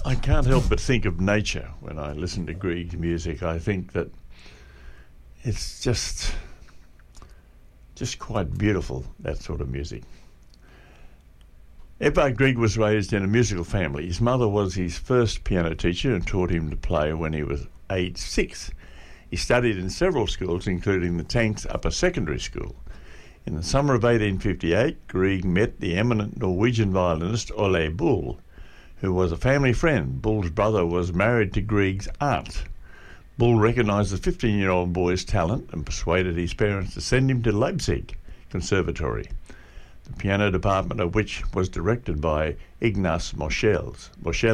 I can't help but think of nature when I listen to Grieg's music. I think that it's just quite beautiful, that sort of music. Edvard Grieg was raised in a musical family. His mother was his first piano teacher and taught him to play when he was age 6. He studied in several schools, including the Tanks Upper Secondary School. In the summer of 1858, Grieg met the eminent Norwegian violinist Ole Bull, who was a family friend. Bull's brother was married to Grieg's aunt. Bull recognised the 15-year-old boy's talent and persuaded his parents to send him to Leipzig Conservatory, the piano department of which was directed by Ignaz Moscheles.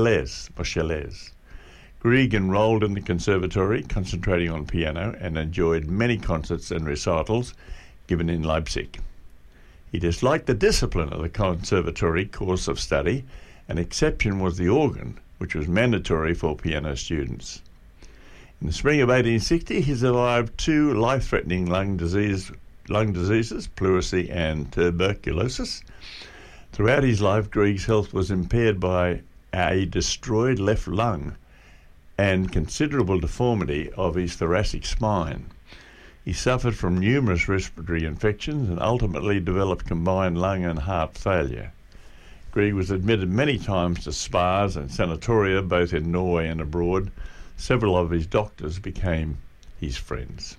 Grieg enrolled in the conservatory, concentrating on piano, and enjoyed many concerts and recitals given in Leipzig. He disliked the discipline of the conservatory course of study. An exception was the organ, which was mandatory for piano students. In the spring of 1860, he survived 2 life-threatening lung diseases, pleurisy and tuberculosis. Throughout his life, Grieg's health was impaired by a destroyed left lung and considerable deformity of his thoracic spine. He suffered from numerous respiratory infections and ultimately developed combined lung and heart failure. Grieg was admitted many times to spas and sanatoria, both in Norway and abroad. Several of his doctors became his friends.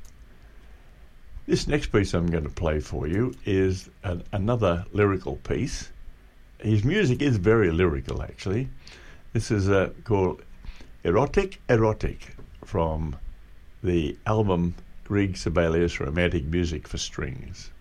This next piece I'm going to play for you is another lyrical piece. His music is very lyrical, actually. This is called Erotic from the album Grieg Sibelius Romantic Music for Strings.